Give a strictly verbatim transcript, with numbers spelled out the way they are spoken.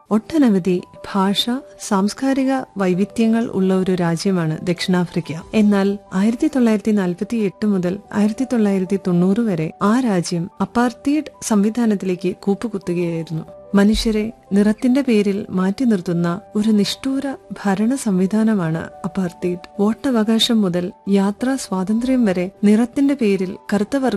ഒട്ടനവധി ഭാഷ, സാംസ്കാരിക വൈവിധ്യങ്ങൾ ഉള്ള ഒരു രാജ്യമാണ് ദക്ഷിണാഫ്രിക്ക. എന്നാൽ ആയിരത്തി തൊള്ളായിരത്തി നാൽപ്പത്തി എട്ട് മുതൽ ആയിരത്തി തൊള്ളായിരത്തി തൊണ്ണൂറ് വരെ ആ രാജ്യം അപ്പാർത്തീഡ് സംവിധാനത്തിലേക്ക് കൂപ്പുകുത്തുകയായിരുന്നു. മനുഷ്യരെ നിറത്തിന്റെ പേരിൽ മാറ്റി നിർത്തുന്ന ഒരു നിഷ്ഠൂര ഭരണ സംവിധാനമാണ് അപ്പാർത്തീഡ്. വോട്ടവകാശം മുതൽ യാത്രാ സ്വാതന്ത്ര്യം വരെ നിറത്തിന്റെ പേരിൽ കറുത്തവർ